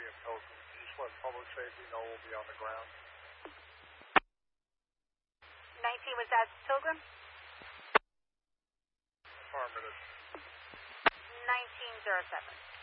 in Pilgrim. Can you just let public safety know we'll be on the ground? 19, was that Pilgrim? Affirmative. 1907.